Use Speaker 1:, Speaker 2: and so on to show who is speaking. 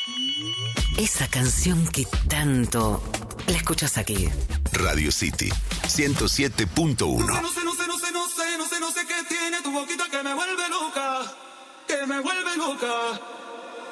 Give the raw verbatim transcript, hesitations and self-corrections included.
Speaker 1: Esa canción que tanto la escuchas aquí.
Speaker 2: Radio City ciento siete punto uno.
Speaker 3: No sé, no sé, no sé, no sé, no sé, no sé, no sé qué tiene tu boquita que me vuelve loca, que me vuelve loca.